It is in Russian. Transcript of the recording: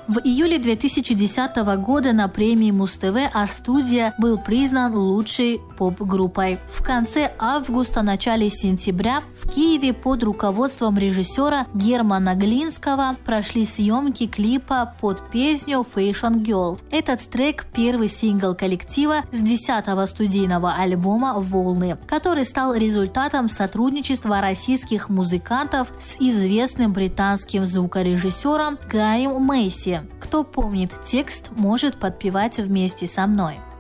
В июле 2010 года на премии Муз-ТВ А-студия был признан лучшей поп-группой. В конце августа, начале сентября в Киеве под руководством режиссера Германа Глинского прошли съемки клипа под песню «Fashion Girl». Этот трек – первый сингл коллектива с 10-го студийного альбома «Волны», который стал результатом сотрудничества российских музыкантов с известным британским звукорежиссером Гаем Мэйси. Кто помнит текст, может подпевать вместе со мной.